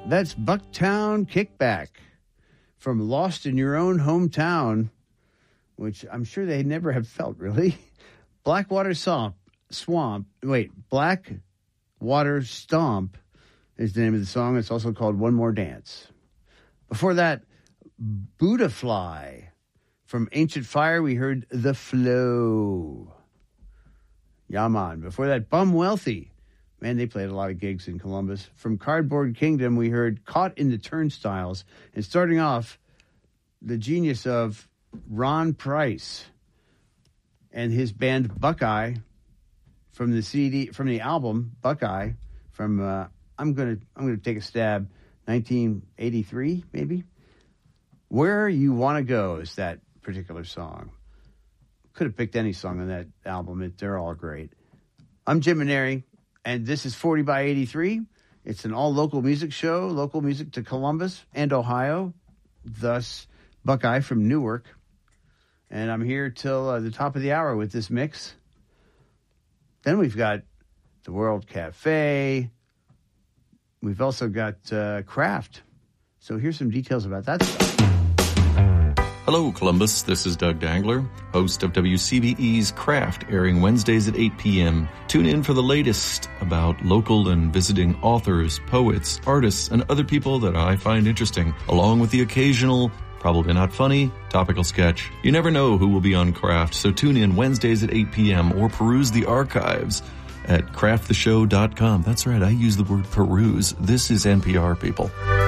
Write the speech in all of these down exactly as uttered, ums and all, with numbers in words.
That's Bucktown Kickback from Lost in Your Own Hometown, which I'm sure they never have felt, really. Blackwater Swamp. Swamp. Wait, Blackwater Stomp is the name of the song. It's also called One More Dance. Before that, Buddha Fly. From Ancient Fire, we heard The Flow. Yaman. Before that, Bum Wealthy. Man, they played a lot of gigs in Columbus. From Cardboard Kingdom, we heard Caught in the Turnstiles. And starting off, the genius of Ron Price and his band Buckeye from the C D, from the album Buckeye, from uh, I'm gonna I'm gonna take a stab, nineteen eighty-three maybe. Where You Want to Go is that particular song. Could have picked any song on that album. It, they're all great. I'm Jim Maneri. And this is forty by eighty-three. It's an all-local music show, local music to Columbus and Ohio, thus Buckeye from Newark. And I'm here till uh, the top of the hour with this mix. Then we've got the World Cafe. We've also got uh, Craft. So here's some details about that stuff. Hello, Columbus. This is Doug Dangler, host of W C B E's Craft, airing Wednesdays at eight p.m. Tune in for the latest about local and visiting authors, poets, artists, and other people that I find interesting, along with the occasional, probably not funny, topical sketch. You never know who will be on Craft, so tune in Wednesdays at eight p.m. or peruse the archives at craft the show dot com. That's right, I use the word peruse. This is N P R, people.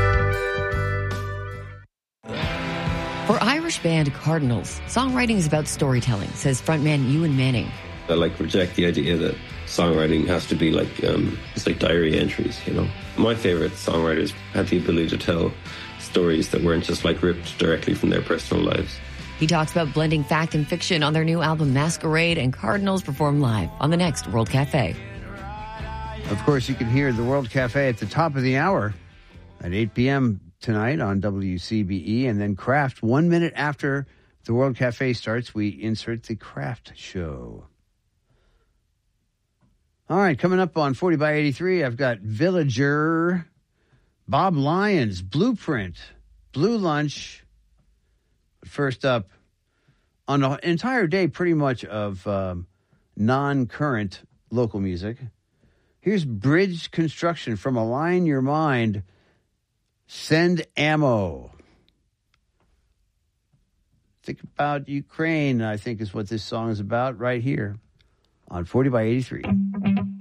For Irish band Cardinals, songwriting is about storytelling, says frontman Ewan Manning. I like reject the idea that songwriting has to be like, um, it's like diary entries, you know. My favorite songwriters had the ability to tell stories that weren't just like ripped directly from their personal lives. He talks about blending fact and fiction on their new album Masquerade, and Cardinals perform live on the next World Cafe. Of course, you can hear the World Cafe at the top of the hour at eight p.m. tonight on W C B E, and then Craft. One minute after the World Cafe starts, we insert the Craft Show. All right, coming up on forty by eighty-three, I've got Villager, Bob Lyons, Blueprint, Blue Lunch. But first up, on an entire day pretty much of um, non-current local music, here's Bridge Construction from Align Your Mind, Send Ammo. Think about Ukraine, I think is what this song is about right here on forty by eighty-three.